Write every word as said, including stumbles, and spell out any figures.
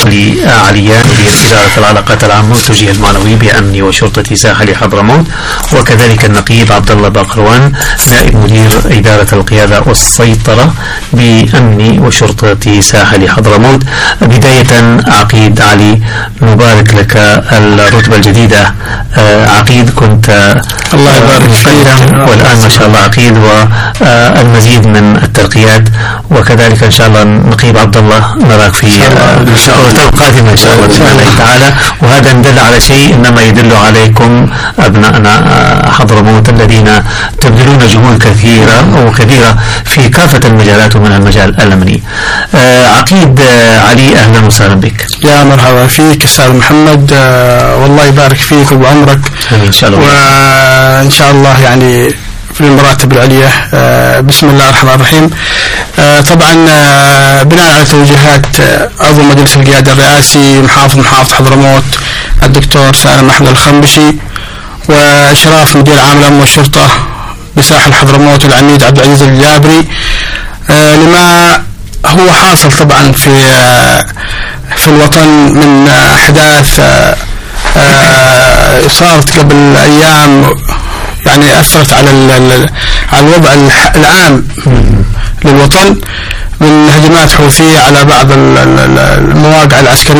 علي عليان مدير إدارة العلاقات العامة والتوجيه المعنوي بأمن وشرطة ساحل حضرموت، وكذلك النقيب عبد الله باقروان نائب مدير إدارة القيادة والسيطرة بأمن وشرطة ساحل حضرموت. بداية عقيد علي، نبارك لك الرتبة الجديدة. عقيد كنت الله يبارك فيك، والآن ما شاء الله عقيد والمزيد من الترقيات، وكذلك إن شاء الله نقيب عبد الله نراك في الشهور القادمة إن شاء الله بإذن الله تعالى. وهذا يدل على شيء، إنما يدل عليكم أبناءنا حضرموت الذين تبذلون جهود كثيرة وكبيرة في كافة المجالات ومن المجال الأمني. عقيد علي، أهلا وسهلا بك. يا مرحبا فيك أستاذ محمد، والله يبارك فيك وبعمرك إن شاء الله، وإن شاء الله يعني في المراتب العليا. بسم الله الرحمن الرحيم. طبعا بناء على توجيهات عضو مجلس القيادة الرئاسي محافظ محافظة حضرموت الدكتور سالم أحمد الخنبشي، وإشراف مدير عام الأمن والشرطة بساحل حضرموت العميد عبد العزيز الجابري، لما هو حاصل طبعا في في الوطن من أحداث صارت قبل أيام، يعني أثرت على على الوضع العام للوطن من هجمات حوثية على بعض المواقع العسكرية